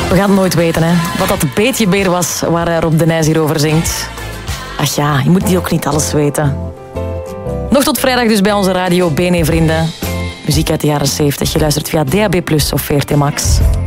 We gaan het nooit weten, hè. Wat dat beetje beer was waar Rob de Nijs hier over zingt. Ach ja, je moet die ook niet alles weten. Nog tot vrijdag dus bij onze radio BNE Vrienden. Muziek uit de jaren 70. Je luistert via DAB+ of VRT Max.